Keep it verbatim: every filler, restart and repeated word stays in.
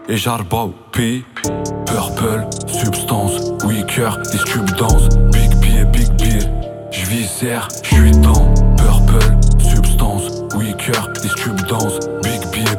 et j'arbau P. Purple, substance, weaker, les tubes dansent. Big pied, big pied, j'viscère, j'suis dans.